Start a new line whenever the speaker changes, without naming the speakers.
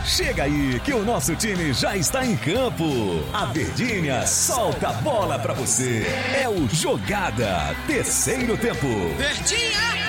Chega aí que o nosso time já está em campo. A Verdinha solta a bola pra você. É o Jogada, terceiro tempo.
Verdinha!